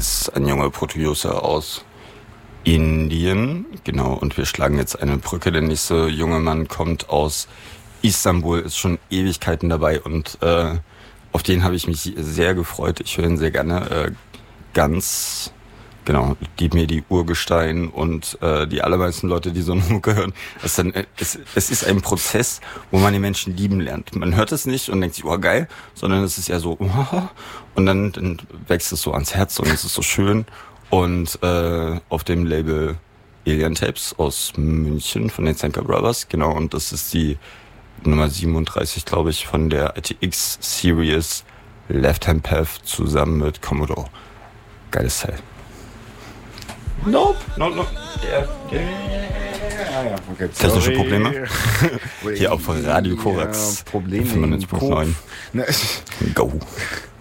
ist ein junger Producer aus Indien, genau, und wir schlagen jetzt eine Brücke. Der nächste junge Mann kommt aus Istanbul, ist schon Ewigkeiten dabei und auf den habe ich mich sehr gefreut. Ich höre ihn sehr gerne. Ganz, genau, die Urgestein und die allermeisten Leute, die so eine Mucke hören. Es ist ein Prozess, wo man die Menschen lieben lernt. Man hört es nicht und denkt sich, oh geil, sondern es ist eher so, und dann wächst es so ans Herz und es ist so schön. Und auf dem Label Alien Tapes aus München von den Zenker Brothers, genau, und das ist die Nummer 37, glaube ich, von der ITX Series Left Hand Path zusammen mit Commodore. Geiles Teil. Nope. Okay, technische Probleme. Hier auf Radio Korax. Probleme 95.9. Go.